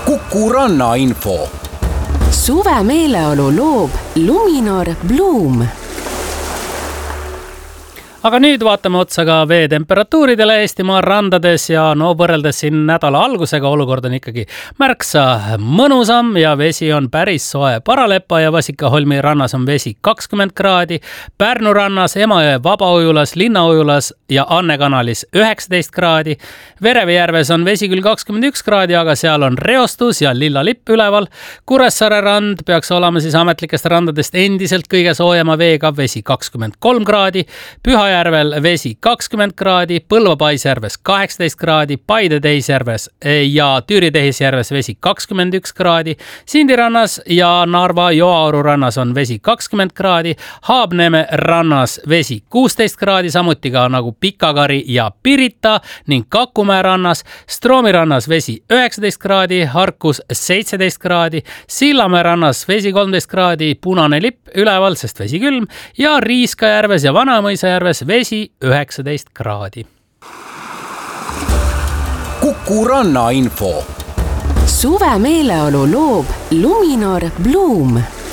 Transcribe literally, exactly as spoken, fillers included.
Kuku Rannainfo. Suve meeleolu loob Luminor Bloom. Aga nüüd vaatame otsa ka veetemperatuuridele Eestimaa randades ja no võrreldes siin nädala algusega olukord on ikkagi märksa mõnusam ja vesi on päris soe. Paralepa ja Vasikaholmi rannas on vesi kakskümmend kraadi, Pärnu rannas, Emajõe Vabaujulas, Linnaujulas ja Anne kanalis üheksateist kraadi. Verevejärves on vesi küll kakskümmend üks kraadi, aga seal on reostus ja lilla lipp üleval. Kuressaare rand peaks olema siis ametlikest randadest endiselt kõige soojema veega, vesi kakskümmend kolm kraadi, Püha Järvel vesi kakskümmend kraadi, Põlva Paisjärves kaheksateist kraadi, Paide Teisjärves ja Tüüri Teisjärves vesi kakskümmend üks kraadi, Sindirannas ja Narva Joaoru rannas on vesi kakskümmend kraadi, Haabneme rannas vesi kuusteist kraadi, samuti ka nagu Pikakari ja Pirita ning Kakumäe rannas, Stroomi rannas vesi üheksateist kraadi, Harkus seitseteist kraadi, Sillamäe rannas vesi kolmteist kraadi, punane lipp üleval, sest vesi külm ja Riiskajärves ja Vanamõisa järves vesi üheksateist kraadi. Kuku Rannainfo. Suve meeleolu loob Luminor Bloom.